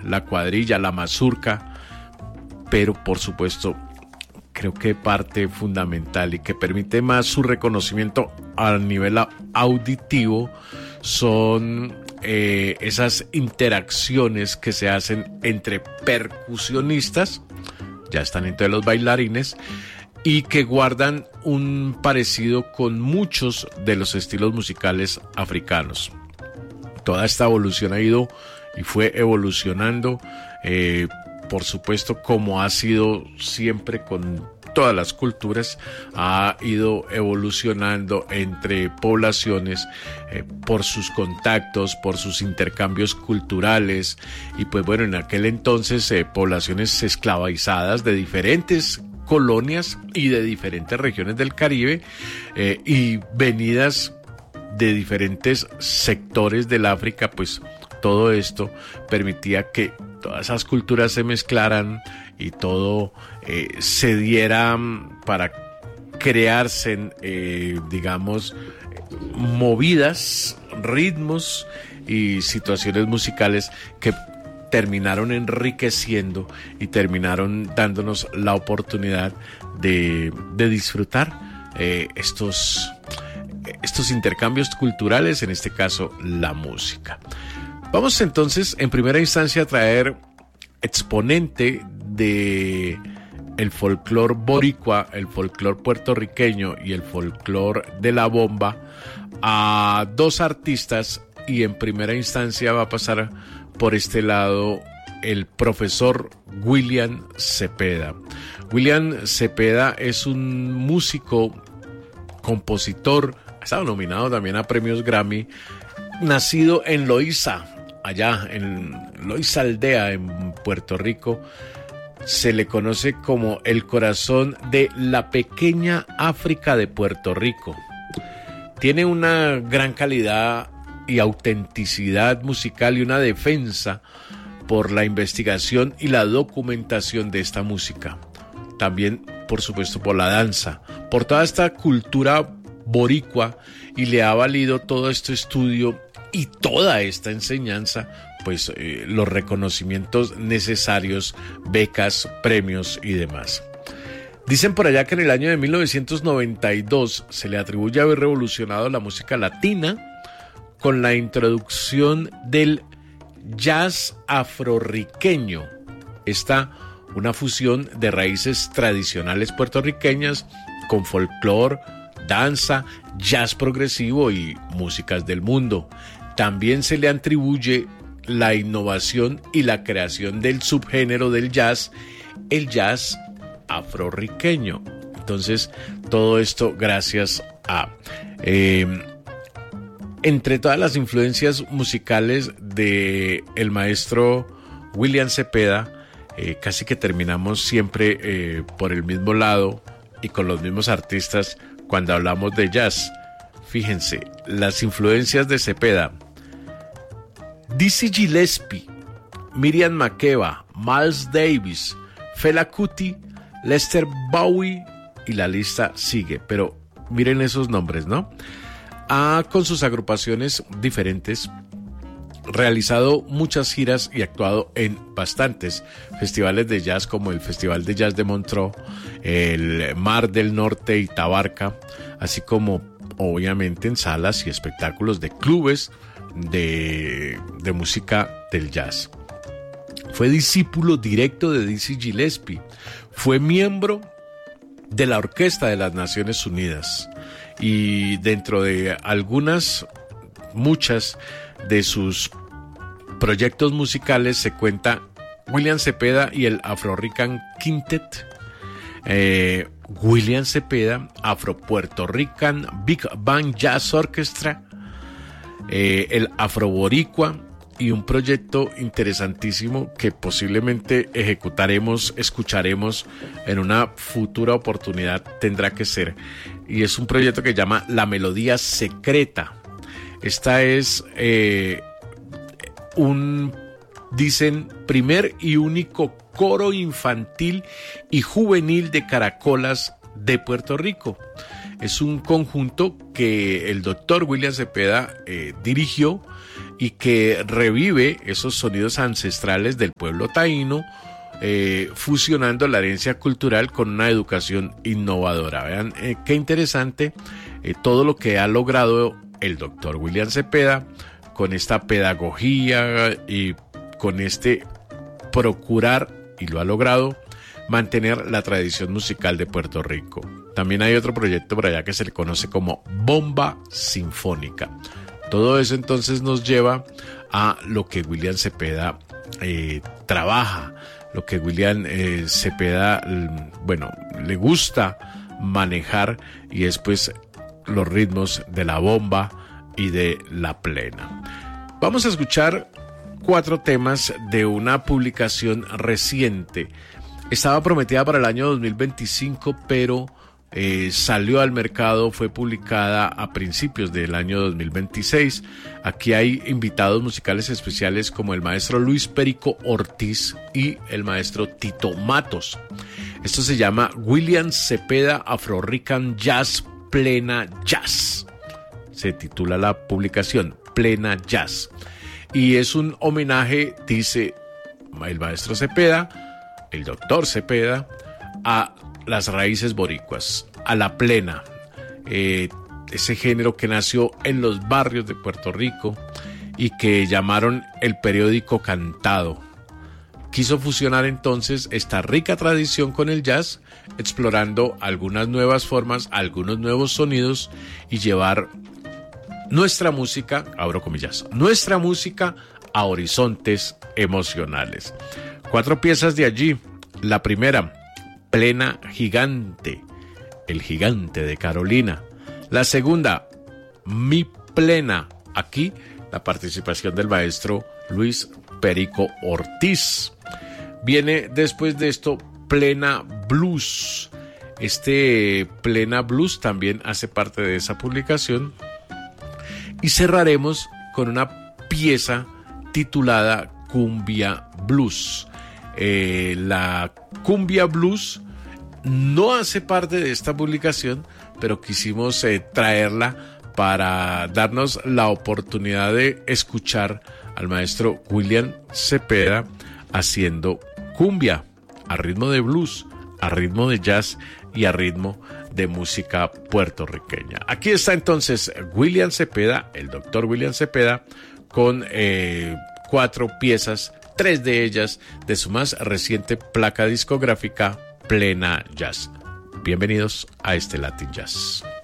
la cuadrilla, la mazurca, pero por supuesto creo que parte fundamental y que permite más su reconocimiento a nivel auditivo son esas interacciones que se hacen entre percusionistas, ya están entre los bailarines, y que guardan un parecido con muchos de los estilos musicales africanos. Toda esta evolución ha ido y fue evolucionando, por supuesto, como ha sido siempre con todas las culturas, ha ido evolucionando entre poblaciones por sus contactos, por sus intercambios culturales, y pues bueno, en aquel entonces poblaciones esclavizadas de diferentes colonias y de diferentes regiones del Caribe, y venidas de diferentes sectores del África, pues todo esto permitía que todas esas culturas se mezclaran y todo se diera para crearse, digamos, movidas, ritmos y situaciones musicales que terminaron enriqueciendo y terminaron dándonos la oportunidad de disfrutar estos intercambios culturales, en este caso la música. Vamos entonces en primera instancia a traer exponente de el folclor boricua, el folclor puertorriqueño y el folclor de la bomba a dos artistas, y en primera instancia va a pasar por este lado el profesor William Cepeda. William Cepeda es un músico, compositor, ha estado nominado también a premios Grammy, nacido en Loíza, allá en Loíza Aldea, en Puerto Rico. Se le conoce como el corazón de la pequeña África de Puerto Rico. Tiene una gran calidad y autenticidad musical y una defensa por la investigación y la documentación de esta música. También, por supuesto, por la danza, por toda esta cultura boricua, y le ha valido todo este estudio y toda esta enseñanza, pues los reconocimientos necesarios, becas, premios y demás. Dicen por allá que en el año de 1992 se le atribuye haber revolucionado la música latina con la introducción del jazz afrorriqueño. Una fusión de raíces tradicionales puertorriqueñas con folclore, danza, jazz progresivo y músicas del mundo. También se le atribuye la innovación y la creación del subgénero del jazz, el jazz afrorriqueño. Entonces, todo esto gracias a... entre todas las influencias musicales de el maestro William Cepeda, casi que terminamos siempre por el mismo lado y con los mismos artistas cuando hablamos de jazz. Fíjense, las influencias de Cepeda: Dizzy Gillespie, Miriam Makeba, Miles Davis, Fela Kuti, Lester Bowie, y la lista sigue. Pero miren esos nombres, ¿no? Con sus agrupaciones diferentes, realizado muchas giras y actuado en bastantes festivales de jazz, como el Festival de Jazz de Montreux, el Mar del Norte y Tabarca, así como obviamente en salas y espectáculos de clubes de música del jazz. Fue discípulo directo de Dizzy Gillespie, fue miembro de la Orquesta de las Naciones Unidas, y dentro de muchas de sus proyectos musicales se cuenta William Cepeda y el Afro-Rican Quintet, William Cepeda, Afro-Puerto Rican Big Band Jazz Orchestra, el Afro-Boricua, y un proyecto interesantísimo que posiblemente escucharemos en una futura oportunidad, tendrá que ser, y es un proyecto que se llama La Melodía Secreta. Esta es dicen, primer y único coro infantil y juvenil de caracolas de Puerto Rico. Es un conjunto que el doctor William Cepeda dirigió y que revive esos sonidos ancestrales del pueblo taíno, fusionando la herencia cultural con una educación innovadora. Vean qué interesante todo lo que ha logrado el doctor William Cepeda con esta pedagogía y con este procurar, y lo ha logrado, mantener la tradición musical de Puerto Rico. También hay otro proyecto por allá que se le conoce como Bomba Sinfónica. Todo eso entonces nos lleva a lo que William Cepeda trabaja, lo que William Cepeda, bueno, le gusta manejar, y es pues los ritmos de la bomba y de la plena. Vamos a escuchar 4 temas de una publicación reciente. Estaba prometida para el año 2025, pero salió al mercado, fue publicada a principios del año 2026. Aquí hay invitados musicales especiales como el maestro Luis Perico Ortiz y el maestro Tito Matos. Esto se llama William Cepeda Afro Rican Jazz Plena Jazz. Se titula la publicación Plena Jazz. Y es un homenaje, dice el maestro Cepeda, el doctor Cepeda, a las raíces boricuas, a la plena, ese género que nació en los barrios de Puerto Rico y que llamaron el periódico cantado. Quiso fusionar entonces esta rica tradición con el jazz, explorando algunas nuevas formas, algunos nuevos sonidos, y llevar nuestra música, abro comillas, nuestra música a horizontes emocionales. 4 piezas de allí. La primera, Plena Gigante, el gigante de Carolina. La segunda, Mi Plena. Aquí la participación del maestro Luis Perico Ortiz. Viene después de esto Plena Blues. Este Plena Blues también hace parte de esa publicación. Y cerraremos con una pieza titulada Cumbia Blues. La Cumbia Blues no hace parte de esta publicación, pero quisimos traerla para darnos la oportunidad de escuchar al maestro William Cepeda haciendo cumbia a ritmo de blues, a ritmo de jazz y a ritmo de música puertorriqueña. Aquí está entonces William Cepeda, el doctor William Cepeda, con 4 piezas, 3 de ellas de su más reciente placa discográfica Plena Jazz. Bienvenidos a este Latin Jazz.